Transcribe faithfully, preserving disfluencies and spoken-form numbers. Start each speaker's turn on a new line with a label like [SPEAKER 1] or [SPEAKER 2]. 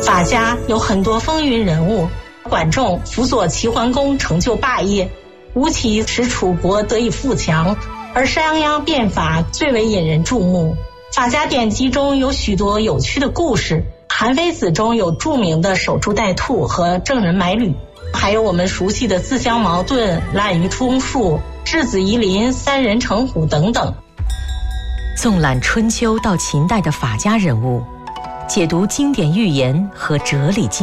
[SPEAKER 1] 法家有很多风云人物，管仲辅佐齐桓公成就霸业，吴起使楚国得以富强，而商鞅变法最为引人注目。法家典籍中有许多有趣的故事，韩非子中有著名的守株待兔和郑人买履，还有我们熟悉的自相矛盾、滥竽充数、质子夷陵、三人成虎等等。
[SPEAKER 2] 纵览春秋到秦代的法家人物，解读经典寓言和哲理经